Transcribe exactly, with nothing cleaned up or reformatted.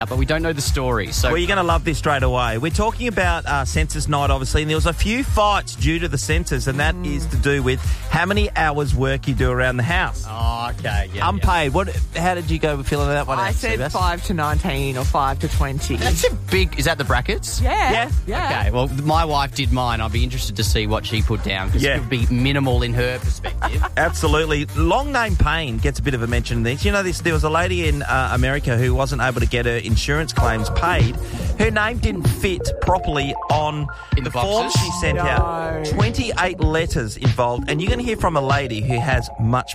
but we don't know the story. So Well, you're going to love this straight away. We're talking about uh, census night, obviously, and there was a few fights due to the census, and that mm. is to do with how many hours work you do around the house. Oh, okay. Yeah, Unpaid. Yeah. What? How did you go with filling that one I out? said Seabass? five to nineteen or five to twenty. That's a big... Is that the brackets? Yeah. Yeah. Yeah. Okay, well, my wife did mine. I'll be interested to see what she put down because Yeah. it would be minimal in her perspective. Absolutely. Long name Payne gets a bit of a mention in this. You know, this, there was a lady in uh, America who wasn't able to get her insurance claims paid. Her name didn't fit properly on In the, the form boxes? she sent No. out. twenty-eight letters involved, and you're going to hear from a lady who has much